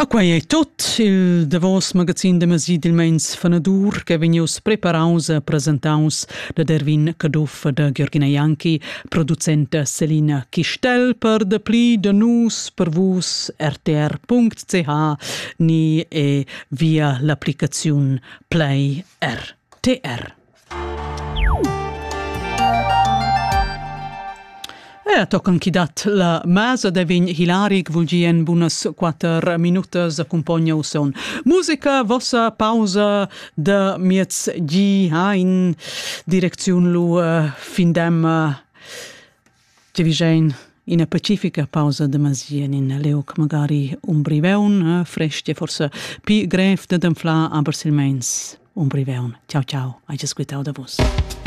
A quei è tut il Davos magazin de Masi dil Meins Fanadur che vegnius preparaus e presentaus da Dervin Caduff da Georgina Janchi, producenta Selina Kistel per de pli de nus per vus rtr.ch ni e via l'applicazione Play RTR. Toccan chi dat la mesa de vegn hilaric vulgien bunas 4 minutas accompagna o son musica vossa pausa de miez gi in direzione lu findem ci vigen in a pacifica pausa de masien in leuc magari umbriveun fresche forse pi gref de denfla aber silmens umbriveun ciao ciao ai gesquitau da vos.